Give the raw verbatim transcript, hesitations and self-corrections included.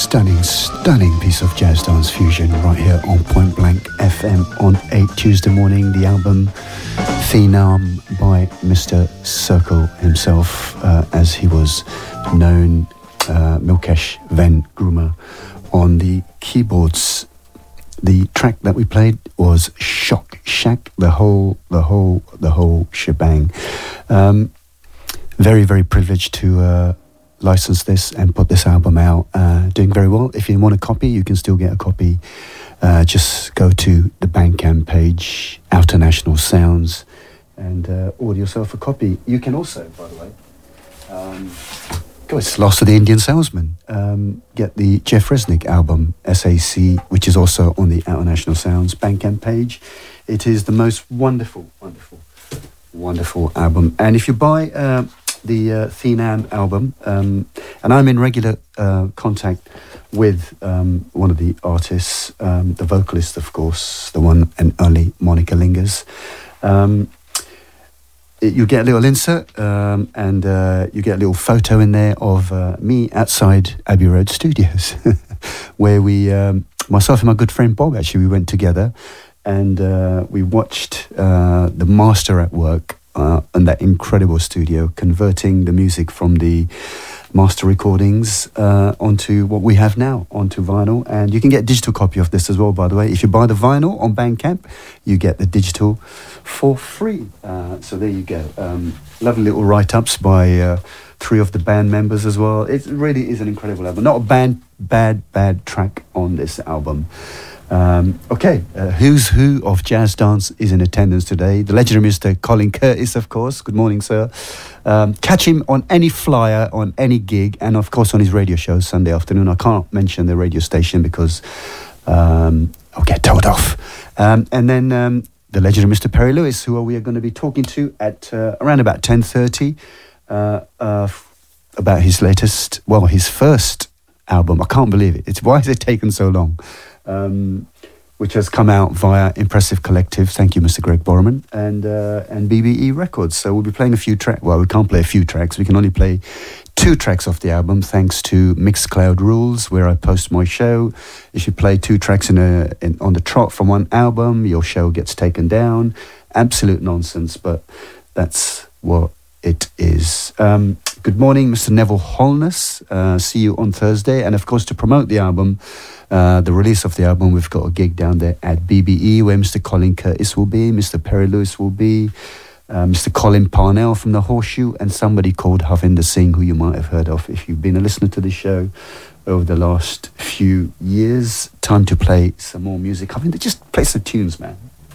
stunning, stunning piece of jazz dance fusion right here on Point Blank F M on eight Tuesday morning. The album Phenom by Mister Circle himself, uh, as he was known, uh, Milkesh Van Groomer on the keyboards. The track that we played was Shock Shack, the whole, the whole, the whole shebang. Um, very, very privileged to uh, license this and put this album out. Uh, doing very well. If you want a copy, you can still get a copy. Uh, just go to the Bandcamp page, Outer National Sounds, and uh, order yourself a copy. You can also, by the way, um, go, it's Lost of the Indian Salesman. Um, get the Jeff Resnick album, S A C, which is also on the Outer National Sounds Bandcamp page. It is the most wonderful, wonderful, wonderful album. And if you buy uh, the uh, Phenom album, um, and I'm in regular uh, contact with um, one of the artists, um, the vocalist, of course, the one and only Monica Lingers. Um, it, you get a little insert um, and uh, you get a little photo in there of uh, me outside Abbey Road Studios, where we, um, myself and my good friend Bob, actually, we went together and uh, we watched uh, the master at work Uh, in that incredible studio, converting the music from the master recordings uh, onto what we have now, onto vinyl. And you can get a digital copy of this as well, by the way. If you buy the vinyl on Bandcamp, you get the digital for free. Uh, so there you go. Um, lovely little write-ups by uh, three of the band members as well. It really is an incredible album. Not a band, bad, bad track on this album. Um, okay, uh, who's who of jazz dance is in attendance today? The legendary Mister Colin Curtis, of course. Good morning, sir. Um, catch him on any flyer, on any gig, and of course on his radio show Sunday afternoon. I can't mention the radio station because um, I'll get told off. Um, and then um, the legendary Mister Perry Lewis, who we are going to be talking to at uh, around about ten thirty uh, uh, about his latest, well, his first album. I can't believe it. It's why has it taken so long? Um, which has come out via Impressive Collective. Thank you, Mister Greg Borman, and uh, and B B E Records. So we'll be playing a few tracks. Well, we can't play a few tracks. We can only play two tracks off the album, thanks to Mixcloud Rules, where I post my show. If you play two tracks in a in, on the trot from one album, your show gets taken down. Absolute nonsense, but that's what it is. Um, good morning, Mister Neville Holness. Uh, see you on Thursday. And of course, to promote the album, Uh, the release of the album, we've got a gig down there at B B E where Mister Colin Curtis will be, Mister Perry Lewis will be, uh, Mister Colin Parnell from the Horseshoe, and somebody called Havinder Singh, who you might have heard of if you've been a listener to the show over the last few years. Time to play some more music. Havinder, just play some tunes, man.